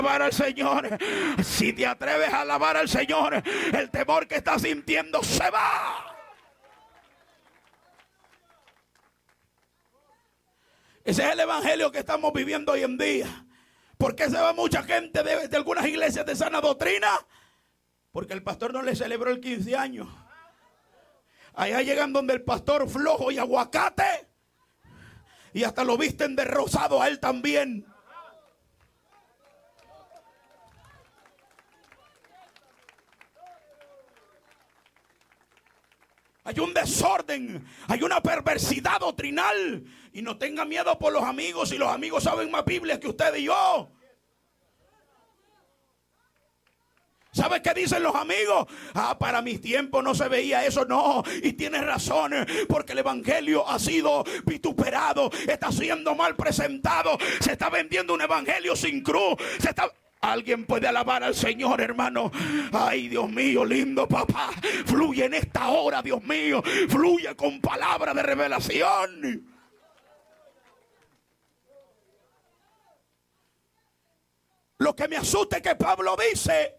alabar al Señor. Si te atreves a alabar al Señor, el temor que estás sintiendo se va. Ese es el evangelio que estamos viviendo hoy en día. ¿Por qué se va mucha gente de algunas iglesias de sana doctrina? Porque el pastor no le celebró el 15 años. Allá llegan donde el pastor flojo y aguacate, y hasta lo visten de rosado a él también. Hay un desorden, hay una perversidad doctrinal. Y no tenga miedo por los amigos, si los amigos saben más Biblia que usted y yo. ¿Sabe qué dicen los amigos? Para mis tiempos no se veía eso. No, y tienes razón, porque el evangelio ha sido vituperado, está siendo mal presentado, se está vendiendo un evangelio sin cruz. Alguien puede alabar al Señor, hermano. Ay, Dios mío, lindo papá. Fluye en esta hora, Dios mío. Fluye con palabra de revelación. Lo que me asusta es que Pablo dice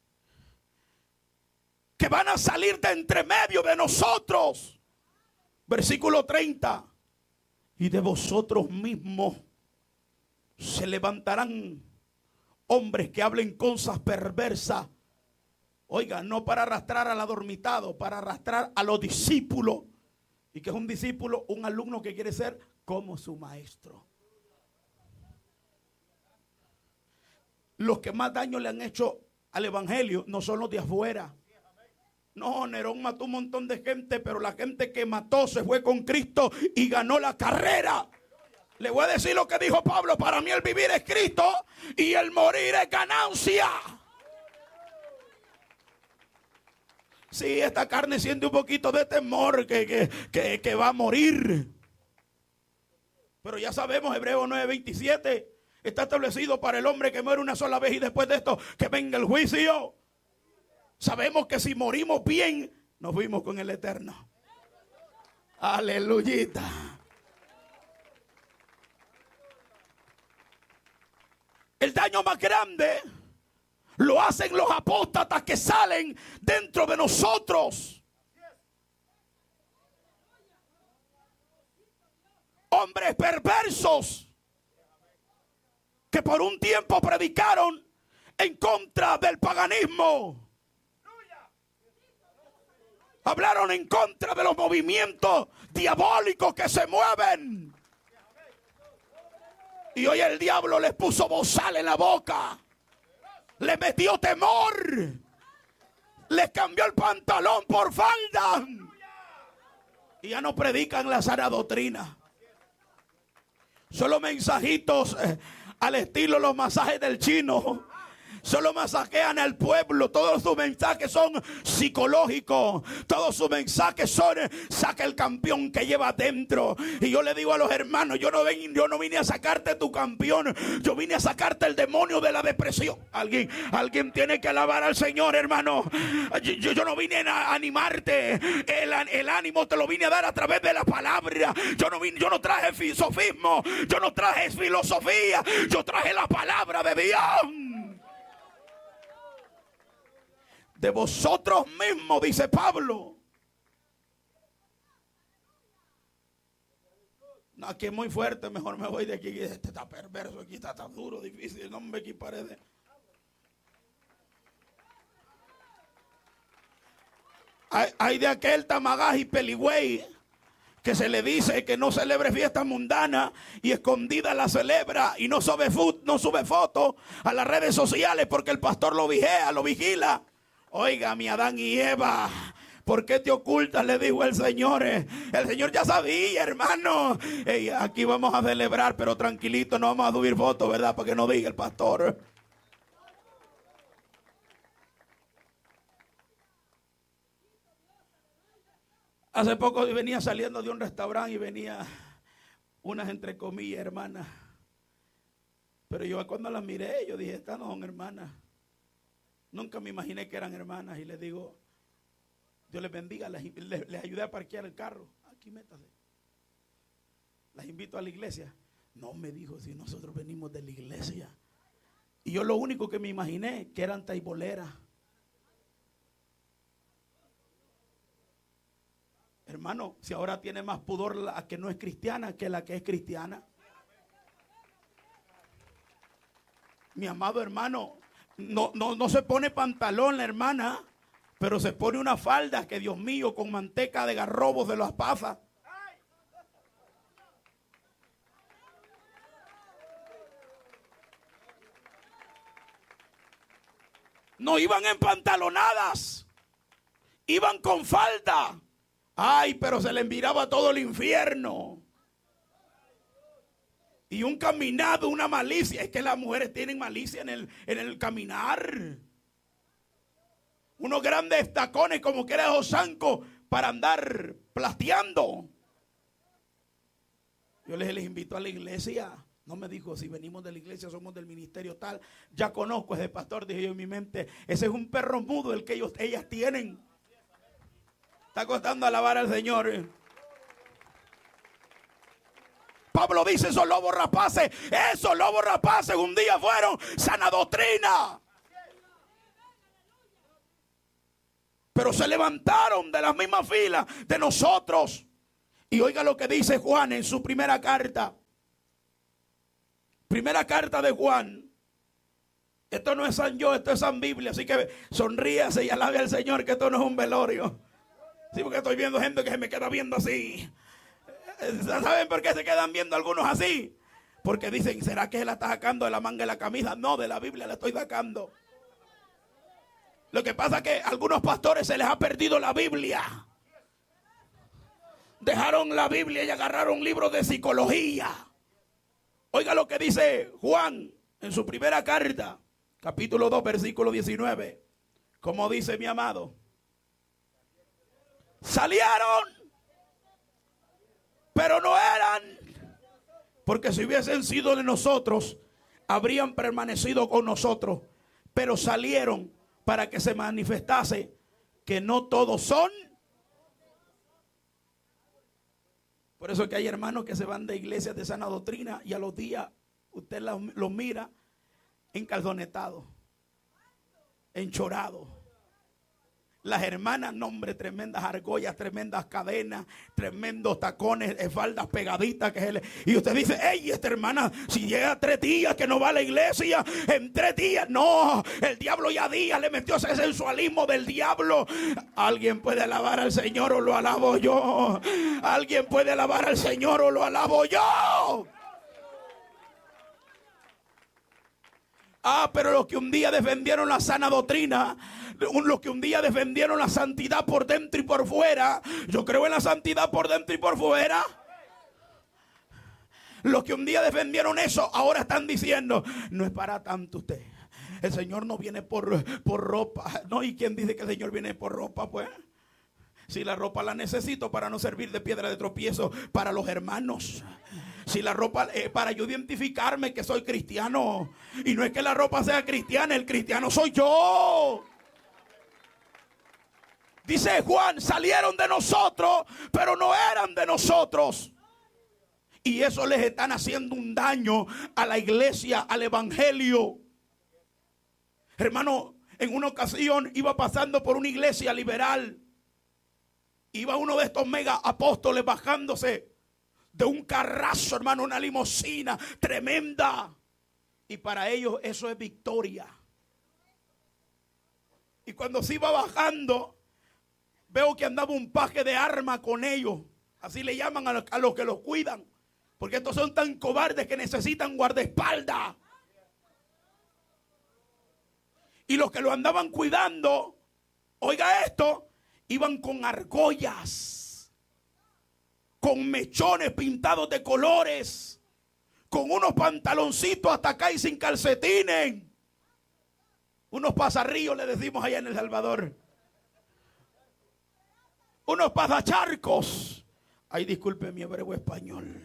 que van a salir de entre medio de nosotros. Versículo 30. Y de vosotros mismos se levantarán hombres que hablen cosas perversas. Oiga, no para arrastrar al adormitado, para arrastrar a los discípulos. ¿Y que es un discípulo? Un alumno que quiere ser como su maestro. Los que más daño le han hecho al evangelio no son los de afuera. No, Nerón mató un montón de gente, pero la gente que mató se fue con Cristo y ganó la carrera. Le voy a decir lo que dijo Pablo: para mí el vivir es Cristo y el morir es ganancia. Sí, esta carne siente un poquito de temor que va a morir. Pero ya sabemos, Hebreos 9:27, está establecido para el hombre que muere una sola vez y después de esto que venga el juicio. Sabemos que si morimos bien, nos fuimos con el Eterno. Aleluyita. El daño más grande lo hacen los apóstatas que salen dentro de nosotros. Hombres perversos que por un tiempo predicaron en contra del paganismo. Hablaron en contra de los movimientos diabólicos que se mueven. Y hoy el diablo les puso bozal en la boca. Les metió temor. Les cambió el pantalón por falda. Y ya no predican la sana doctrina. Solo mensajitos al estilo los masajes del chino. Solo masajean al pueblo. Todos sus mensajes son psicológicos. Todos sus mensajes son: saca el campeón que lleva dentro. Y yo le digo a los hermanos: yo no vine a sacarte tu campeón, yo vine a sacarte el demonio de la depresión. Alguien tiene que alabar al Señor, hermano. Yo no vine a animarte. El ánimo te lo vine a dar a través de la palabra. Yo no traje sofismo, yo no traje filosofía, yo traje la palabra de Dios. De vosotros mismos, dice Pablo. No, aquí es muy fuerte, mejor me voy de aquí. Este está perverso, aquí está tan duro, difícil. No me equiparé. Hay de aquel tamagaji peligüey que se le dice que no celebre fiesta mundana y escondida la celebra y no sube fotos a las redes sociales porque el pastor lo vigila. Oiga, mi Adán y Eva, ¿por qué te ocultas? Le dijo el Señor. El Señor ya sabía, hermano. Aquí vamos a celebrar, pero tranquilito, no vamos a subir fotos, ¿verdad? Para que no diga el pastor. Hace poco venía saliendo de un restaurante y venía unas entre comillas hermanas. Pero yo cuando las miré, yo dije: estas no son hermanas. Nunca me imaginé que eran hermanas. Y les digo: Dios les bendiga. Les ayudé a parquear el carro. Aquí métase. Las invito a la iglesia. No, me dijo: si nosotros venimos de la iglesia Y yo lo único que me imaginé que eran taiboleras. Hermano, si ahora tiene más pudor la que no es cristiana que la que es cristiana. Mi amado hermano, no se pone pantalón la hermana, pero se pone una falda que, Dios mío, con manteca de garrobos de las pasas. No iban empantalonadas, iban con falda. Ay, pero se le enviraba todo el infierno. Y un caminado, una malicia. Es que las mujeres tienen malicia en el caminar. Unos grandes tacones como que era Josanco para andar plateando. Yo les invito a la iglesia. No me dijo si venimos de la iglesia, somos del ministerio tal. Ya conozco a ese pastor, dije yo en mi mente. Ese es un perro mudo el que ellas tienen. Está costando alabar al Señor. Pablo dice, esos lobos rapaces un día fueron sana doctrina. Pero se levantaron de las mismas filas de nosotros. Y oiga lo que dice Juan en su primera carta. Primera carta de Juan. Esto no es San Yo, esto es San Biblia. Así que sonríase y alabe al Señor que esto no es un velorio. Sí, porque estoy viendo gente que se me queda viendo así. ¿Saben por qué se quedan viendo algunos así? Porque dicen, ¿será que se la está sacando de la manga de la camisa? No, de la Biblia la estoy sacando. Lo que pasa es que a algunos pastores se les ha perdido la Biblia. Dejaron la Biblia y agarraron libros de psicología. Oiga lo que dice Juan en su primera carta, capítulo 2, versículo 19. Como dice mi amado. Salieron, pero no eran, porque si hubiesen sido de nosotros, habrían permanecido con nosotros, pero salieron para que se manifestase que no todos son. Por eso es que hay hermanos que se van de iglesias de sana doctrina y a los días usted los mira encalzonetados, enchorados. Las hermanas, nombre, tremendas argollas, tremendas cadenas, tremendos tacones, faldas pegaditas. Y usted dice, hey, esta hermana, si llega 3 días que no va a la iglesia, en 3 días, no, el diablo ya días le metió ese sensualismo del diablo. Alguien puede alabar al Señor o lo alabo yo. Alguien puede alabar al Señor o lo alabo yo. Pero los que un día defendieron la sana doctrina, los que un día defendieron la santidad por dentro y por fuera, yo creo en la santidad por dentro y por fuera. Los que un día defendieron eso, ahora están diciendo, no es para tanto usted. El Señor no viene por ropa. No, ¿y quién dice que el Señor viene por ropa? Pues si la ropa la necesito para no servir de piedra de tropiezo para los hermanos. Si la ropa para yo identificarme que soy cristiano. Y no es que la ropa sea cristiana, el cristiano soy yo. Dice Juan, salieron de nosotros, pero no eran de nosotros. Y eso les están haciendo un daño a la iglesia, al evangelio. Hermano, en una ocasión iba pasando por una iglesia liberal. Iba uno de estos mega apóstoles bajándose de un carrazo, hermano, una limusina tremenda. Y para ellos eso es victoria. Y cuando se iba bajando, veo que andaba un paje de arma con ellos. Así le llaman a los que los cuidan. Porque estos son tan cobardes que necesitan guardaespaldas. Y los que lo andaban cuidando, oiga esto, iban con argollas, con mechones pintados de colores, con unos pantaloncitos hasta acá y sin calcetines. Unos pasarríos le decimos allá en El Salvador. Unos pasacharcos. Ay, disculpe mi hebreo español.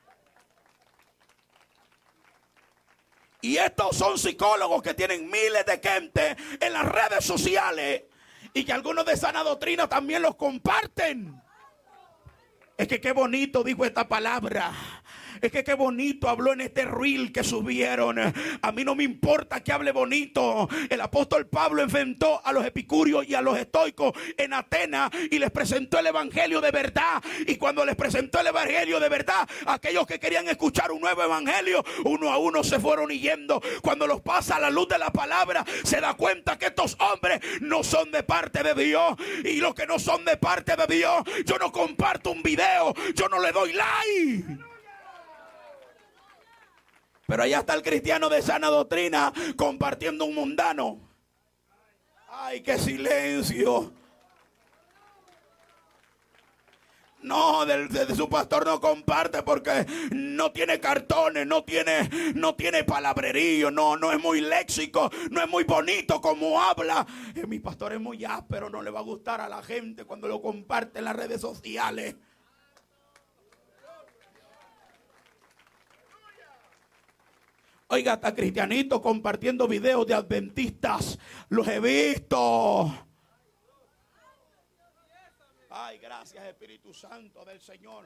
Y estos son psicólogos que tienen miles de gente en las redes sociales y que algunos de sana doctrina también los comparten. Es que qué bonito dijo esta palabra. es que qué bonito habló en este reel que subieron. A mí no me importa que hable bonito. El apóstol Pablo enfrentó a los epicúreos y a los estoicos en Atenas y les presentó el evangelio de verdad. Y cuando les presentó el evangelio de verdad, aquellos que querían escuchar un nuevo evangelio, uno a uno se fueron yendo. Cuando los pasa a la luz de la palabra, se da cuenta que estos hombres no son de parte de Dios. Y los que no son de parte de Dios, yo no comparto un video, yo no le doy like. Pero allá está el cristiano de sana doctrina compartiendo un mundano. Ay, qué silencio. No, de su pastor no comparte porque no tiene cartones, no tiene palabrerío, no es muy léxico, no es muy bonito como habla. Mi pastor es muy áspero, no le va a gustar a la gente cuando lo comparte en las redes sociales. Oiga, hasta cristianitos compartiendo videos de adventistas, los he visto. Ay, gracias Espíritu Santo del Señor.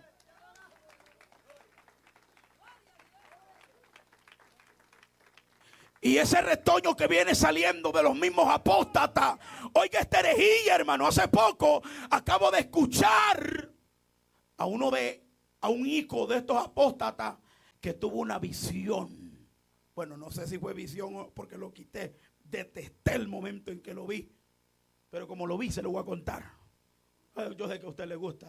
Y ese retoño que viene saliendo de los mismos apóstatas. Oiga esta herejía, hermano. Hace poco acabo de escuchar a un hijo de estos apóstatas que tuvo una visión. Bueno, no sé si fue visión porque lo quité. Detesté el momento en que lo vi. Pero como lo vi, se lo voy a contar. Yo sé que a usted le gusta.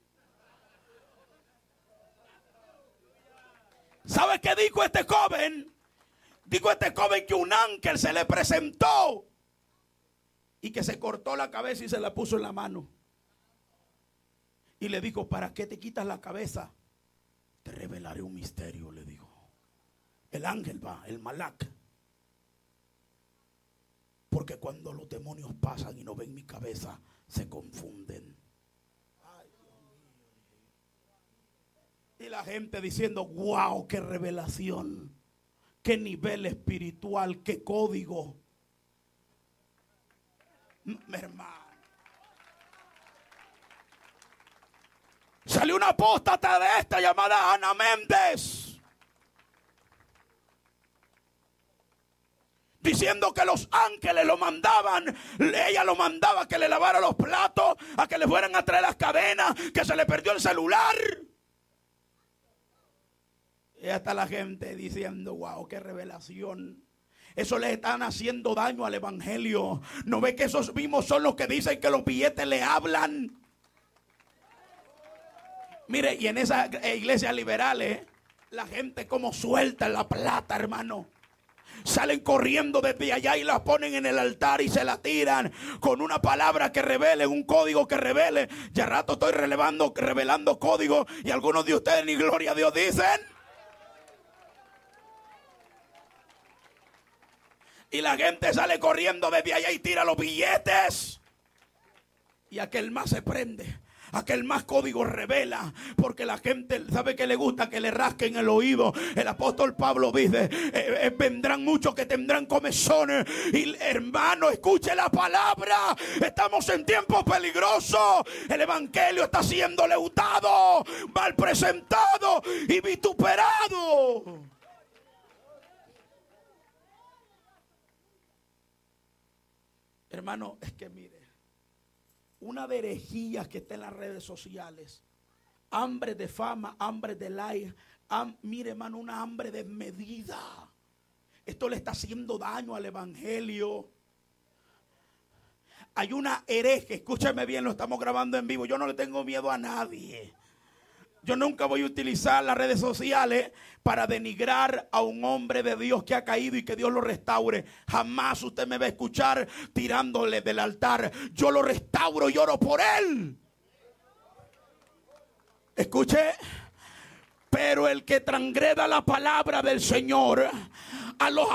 ¿Sabe qué dijo este joven? Dijo este joven que un ángel se le presentó y que se cortó la cabeza y se la puso en la mano. Y le dijo, ¿para qué te quitas la cabeza? Te revelaré un misterio, le dijo. El ángel va, el malak. Porque cuando los demonios pasan y no ven mi cabeza, se confunden. Ay, Dios mío. Y la gente diciendo, wow, qué revelación. Qué nivel espiritual, qué código. Hermano. Salió una apóstata de esta llamada Ana Méndez. Diciendo que los ángeles lo mandaban, ella lo mandaba a que le lavara los platos, a que le fueran a traer las cadenas, que se le perdió el celular. Y hasta la gente diciendo, wow, qué revelación. Eso le están haciendo daño al evangelio. ¿No ve que esos mismos son los que dicen que los billetes le hablan? Mire, y en esas iglesias liberales, la gente como suelta la plata, hermano. Salen corriendo desde allá y la ponen en el altar y se la tiran con una palabra que revele, un código que revele. Ya rato estoy revelando códigos y algunos de ustedes ni gloria a Dios dicen. Y la gente sale corriendo desde allá y tira los billetes. Y aquel más se prende. Aquel más código revela, porque la gente sabe que le gusta que le rasquen el oído. El apóstol Pablo dice, vendrán muchos que tendrán comezones. Y hermano, escuche la palabra. Estamos en tiempos peligrosos. El evangelio está siendo leudado, mal presentado y vituperado. Hermano, es que mire, una de herejías que está en las redes sociales, hambre de fama, hambre de like, mire hermano, una hambre desmedida. Esto le está haciendo daño al evangelio. Hay una hereje, escúcheme bien, lo estamos grabando en vivo, yo no le tengo miedo a nadie. Yo nunca voy a utilizar las redes sociales para denigrar a un hombre de Dios que ha caído y que Dios lo restaure. Jamás usted me va a escuchar tirándole del altar. Yo lo restauro y oro por él. Escuche. Pero el que transgreda la palabra del Señor, a los